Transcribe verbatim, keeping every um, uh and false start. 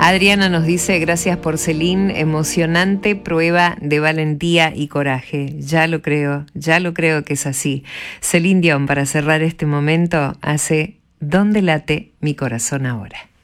Adriana nos dice, gracias por Celine, emocionante prueba de valentía y coraje. Ya lo creo, ya lo creo que es así. Celine Dion, para cerrar este momento, hace ¿Dónde late mi corazón ahora?